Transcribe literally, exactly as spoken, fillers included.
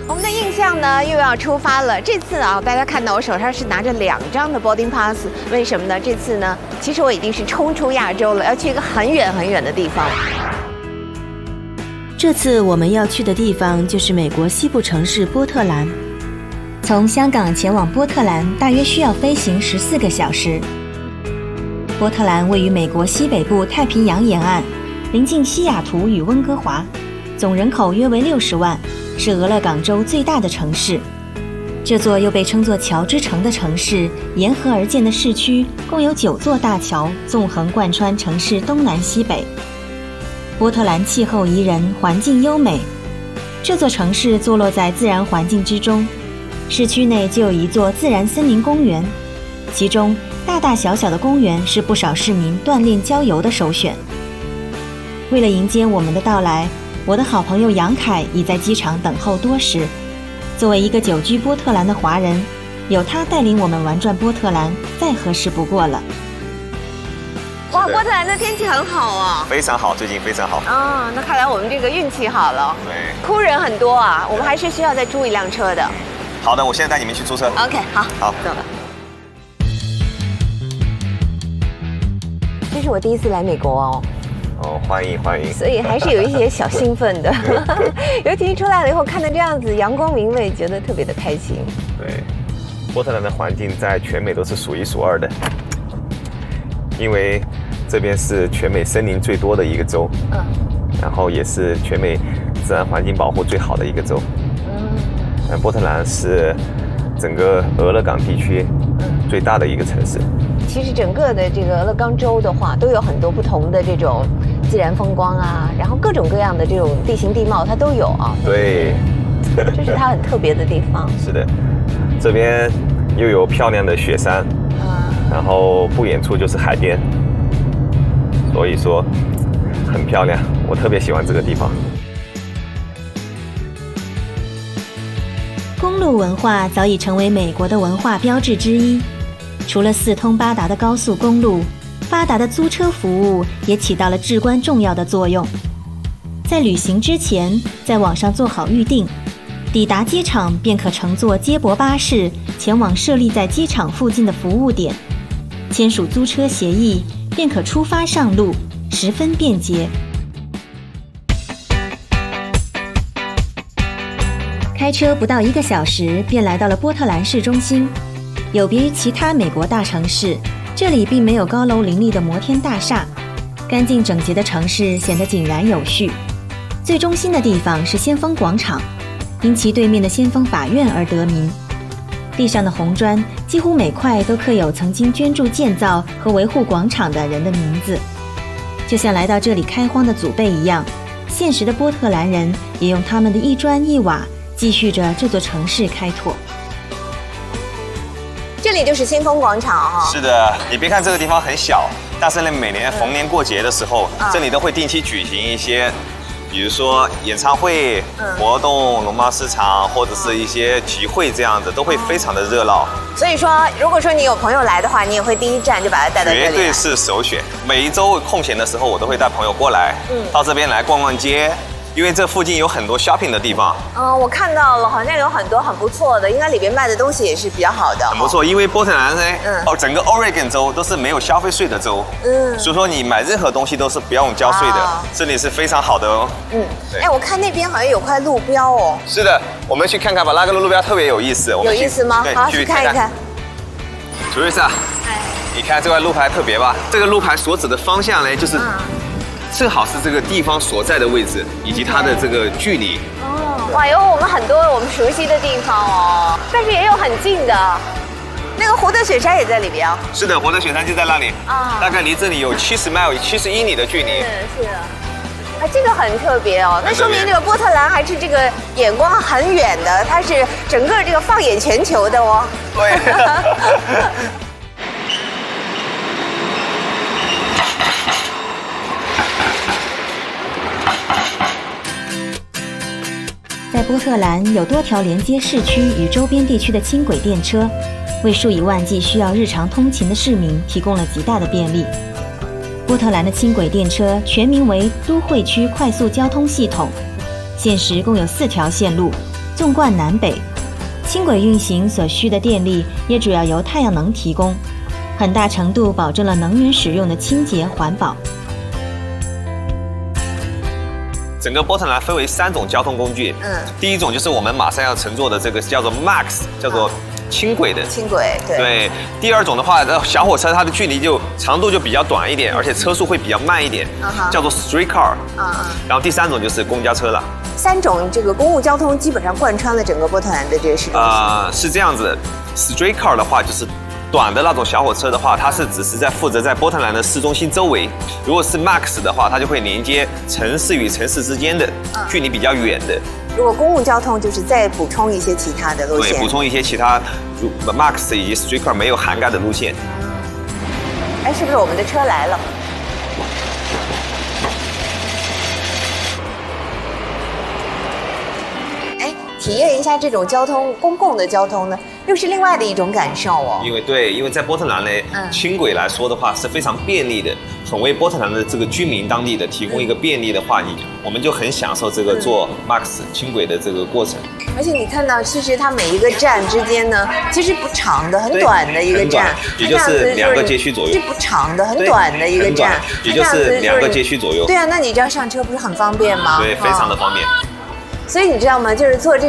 我们的印象呢又要出发了。这次啊，大家看到我手上是拿着两张的 boarding pass， 为什么呢？这次呢，其实我已经是冲出亚洲了，要去一个很远很远的地方。 这次我们要去的地方就是美国西部城市波特兰。从香港前往波特兰大约需要飞行十四个小时。波特兰位于美国西北部太平洋沿岸，临近西雅图与温哥华，总人口约为六十万。是俄勒冈州最大的城市，这座又被称作桥之城的城市，沿河而建的市区共有九座大桥，纵横贯穿城市东南西北。波特兰气候宜人，环境优美。这座城市坐落在自然环境之中，市区内就有一座自然森林公园，其中大大小小的公园是不少市民锻炼郊游的首选。为了迎接我们的到来，我的好朋友杨凯已在机场等候多时。作为一个久居波特兰的华人，有他带领我们玩转波特兰，再合适不过了。 哇，波特兰的天气很好啊， 非常好，最近非常好。 啊、哦，那看来我们这个运气好了。 对， 哭人很多啊，我们还是需要再租一辆车的。 好的，我现在带你们去租车。 OK， 好， 好， 走了。这是我第一次来美国哦。 哦，欢迎欢迎， 所以还是有一些小兴奋的。尤其出来了以后，看到这样子阳光明媚，觉得特别的开心。 对，波特兰的环境在全美都是数一数二的，因为这边是全美森林最多的一个州，嗯，然后也是全美自然环境保护最好的一个州。嗯，波特兰是整个俄勒冈地区最大的一个城市。 其实整个的这个俄勒冈州的话，都有很多不同的这种自然风光啊，然后各种各样的这种地形地貌它都有啊。 对， 这是它很特别的地方。 是的，这边又有漂亮的雪山，啊，然后不远处就是海边，所以说很漂亮，我特别喜欢这个地方。 公路文化早已成为美国的文化标志之一。除了四通八达的高速公路，发达的租车服务也起到了至关重要的作用。在旅行之前，在网上做好预订，抵达机场便可乘坐接驳巴士前往设立在机场附近的服务点，签署租车协议，便可出发上路，十分便捷。开车不到一个小时，便来到了波特兰市中心。有别于其他美国大城市，这里并没有高楼林立的摩天大厦，干净整洁的城市显得井然有序。最中心的地方是先锋广场，因其对面的先锋法院而得名。地上的红砖几乎每块都刻有曾经捐助建造和维护广场的人的名字，就像来到这里开荒的祖辈一样，现实的波特兰人也用他们的一砖一瓦继续着这座城市开拓。 这里就是先锋广场哈、哦。 是的，你别看这个地方很小，但是呢，每年逢年过节的时候，嗯、这里都会定期举行一些，比如说演唱会、嗯、活动、农贸市场或者是一些集会这样子，都会非常的热闹。 所以说，如果说你有朋友来的话，你也会第一站就把他带到这里来。 绝对是首选。每一周空闲的时候，我都会带朋友过来，嗯，到这边来逛逛街。因为这附近有很多 shopping 的地方， 嗯，我看到了，好像有很多很不错的，应该里边卖的东西也是比较好的， 很不错。因为波特兰呢，嗯，哦，整个 Oregon 州都是没有消费税的州，嗯，所以说你买任何东西都是不用交税的，啊、这里是非常好的哦。 嗯，哎，我看那边好像有块路标哦。 是的，我们去看看吧，那个路标特别有意思。我们有意思吗？好，去看一看。 楚瑞莎，哎，你看这块路牌特别吧？这个路牌所指的方向呢，就是。嗯，正好是这个地方所在的位置，以及它的这个距离。 哦，哇，有我们很多我们熟悉的地方哦，但是也有很近的，那个活德雪山也在里边。 是的，活德雪山就在那里啊，大概离这里有七十 mile， 七十英里的距离。 是是的，啊，这个很特别哦，那说明这个波特兰还是这个眼光很远的，它是整个这个放眼全球的哦。 对。 在波特兰有多条连接市区与周边地区的轻轨电车，为数以万计需要日常通勤的市民提供了极大的便利。波特兰的轻轨电车全名为都会区快速交通系统，现时共有四条线路， 纵贯南北，轻轨运行所需的电力也主要由太阳能提供，很大程度保证了能源使用的清洁环保。 整个波特兰分为三种交通工具，嗯，第一种就是我们马上要乘坐的这个叫做 Max， 叫做轻轨的。 轻轨，对。 对。第二种的话，小火车它的距离就长度就比较短一点，而且车速会比较慢一点，叫做 streetcar。嗯嗯。然后第三种就是公交车了。 三种这个公共交通基本上贯穿了整个波特兰的这个市中心。 啊、呃，是这样子的 ，streetcar 的话就是短的那种小火车的话，它是只是在负责在波特兰的市中心周围；如果是 Max 的话，它就会连接城市与城市之间的距离比较远的。 如果公共交通就是再补充一些其他的路线， 对，补充一些其他 Max 以及 streetcar 没有涵盖的路线。 哎，是不是我们的车来了？体验一下这种交通公共的交通呢，又是另外的一种感受哦。 因为对，因为在波特兰呢，嗯、轻轨来说的话是非常便利的，很为波特兰的这个居民当地的提供一个便利的话，你我们就很享受这个坐 Max 轻轨的这个过程。 而且你看到，其实它每一个站之间呢，其实不长的，很短的一个站， 也就是两个街区左右。 是不长的，很短的一个站， 也就是两个街区左右。 对啊，那你这样上车不是很方便吗？ 对，非常的方便。 所以你知道吗？就是坐这